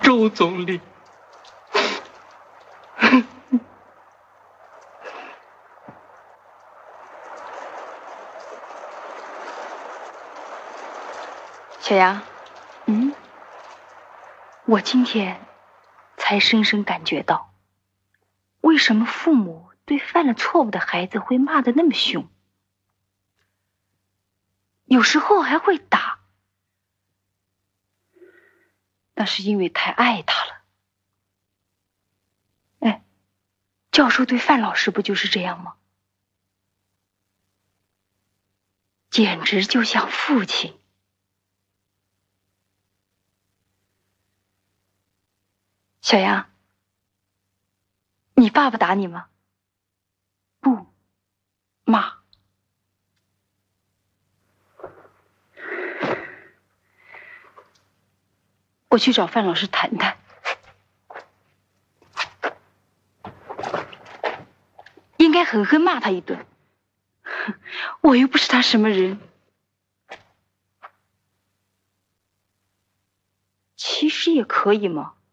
周总理。 小杨，我今天才深深感觉到，为什么父母对犯了错误的孩子会骂得那么凶，有时候还会打，那是因为太爱他了。哎，教授对范老师不就是这样吗？简直就像父亲。小杨，你爸爸打你吗？不，骂。我去找范老师谈谈。应该狠狠骂他一顿，我又不是他什么人。其实也可以嘛。